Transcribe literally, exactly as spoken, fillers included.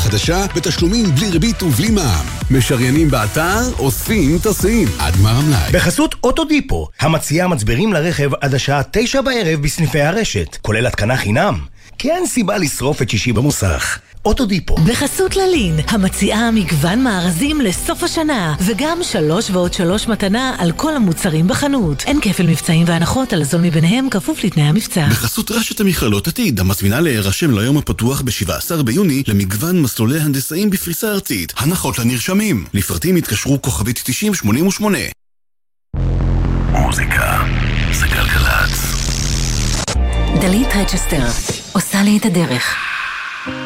החדשה בתשלומים בלי ריבית ובלי מע"מ. משריינים באתר, אוספים, טסים. עד גמר המלאי. בחסות אוטודיפו, המציעה מצברים לרכב עד השעה תשע בערב בסניפי הרשת, כולל התקנה חינם. כי אין סיבה לשרוף את שישי במוסך. אוטודיפו. בחסות ללין, המציעה מגוון מארזים לסוף השנה, וגם שלוש ועוד שלוש מתנה על כל המוצרים בחנות. אין כפל מבצעים והנחות, על הזול מביניהם כפוף לתנאי המבצע. בחסות רשת המכללות עתיד, המזמינה להירשם ליום הפתוח ב-שבעה עשר ביוני למגוון מסלולי הנדסאים בפריסה ארצית. הנחות לנרשמים. לפרטים התקשרו כוכבית תשעים שמונים ושמונה. מוזיקה זה גלגלצ. דלית רצ'סטר עושה לי את הדרך.